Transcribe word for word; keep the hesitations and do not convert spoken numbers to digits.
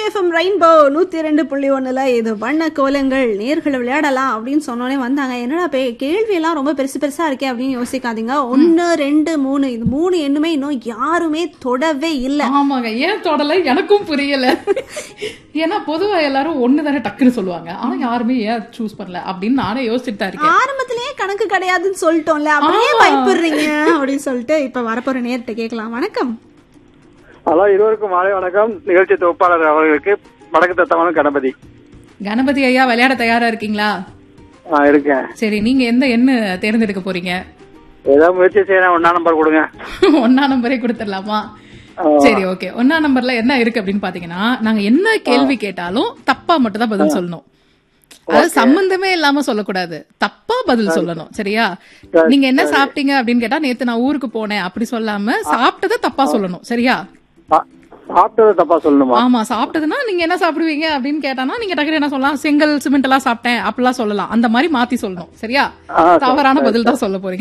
FM rainbow நூத்தி ரெண்டு புள்ளி ஒண்ணுல இது வண்ண கோலங்கள் நேர்களை விளையாடலாம் அப்படின்னு சொன்னோடனே வந்தாங்க. என்னடா பே கேள்வி எல்லாம் ரொம்ப பெருசு பெருசா இருக்கே அப்படின்னு யோசிக்காதீங்க. ஒன்னு ரெண்டு மூணு இது மூணு எண்ணுமே இன்னும் யாருமே தொடவே இல்ல. ஆமாங்க, ஏன் தொடல எனக்கும் புரியல. ஏன்னா பொதுவா எல்லாரும் ஒண்ணு தானே டக்குன்னு சொல்லுவாங்க, ஆனா யாருமே ஏன் சூஸ் பண்ணல அப்படின்னு நானே யோசிச்சுட்டு தான் இருக்கேன். ஆரம்பத்திலேயே கணக்கு கிடையாதுன்னு சொல்லிட்டோம்ல, அப்படியே பயப்படுறீங்க அப்படின்னு சொல்லிட்டு இப்ப வரப்போற நேர்கிட்ட கேட்கலாம். வணக்கம். ஹலோ, இருவருக்கும் மாலை வணக்கம். நிகழ்ச்சி தொகுப்பாளர் அவர்களுக்கு வடக்கு தத்தமான கணபதி. கணபதி ஐயா, விளையாட தயாரா இருக்கீங்களா? இருக்கேன். சரி, நீங்க எந்த எண்ணு தேர்ந்தெடுக்க போறீங்க? ஏதாவது முயற்சி செய்யறேன். ஒன்னா நம்பர் கொடுங்க. ஒன்னா நம்பரே கொடுத்துடலாமா? சரி, ஓகே. ஒன்னா நம்பர்ல என்ன இருக்கு அப்படின்னு பாத்தீங்கன்னா, நாங்க என்ன கேள்வி கேட்டாலும் தப்பா மட்டும் தான் பதில் சொல்லணும். அதாவது சம்பந்தமே இல்லாம சொல்லக்கூடாது, தப்பா பதில் சொல்லணும். சரியா? நீங்க என்ன சாப்பிட்டீங்க அப்படின்னு கேட்டா, நேத்து நான் ஊருக்கு போனேன் அப்படி சொல்லாம சாப்பிட்டதை தப்பா சொல்லணும். சரியா? சாப்பிட்டது தப்பா சொல்லணுமா? ஆமா, சாப்பிட்டதுன்னா நீங்க என்ன சாப்பிடுவீங்க அப்படின்னு கேட்டானா நீங்க டக்குனு என்ன சொல்லலாம், செங்கல் சிமெண்ட் எல்லாம் சாப்பிட்டேன் அப்படிலாம் சொல்லலாம். அந்த மாதிரி மாத்தி சொல்லணும். சரியா? தவறான பதில் தான் சொல்ல போறீங்க.